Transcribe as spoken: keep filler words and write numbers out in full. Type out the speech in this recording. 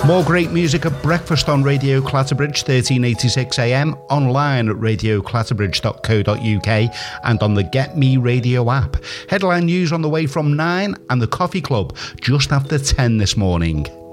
More great music at breakfast on Radio Clatterbridge, thirteen eighty-six A M, online at radio clatterbridge dot co dot uk and on the Get Me Radio app. Headline news on the way from nine and the Coffee Club just after ten this morning.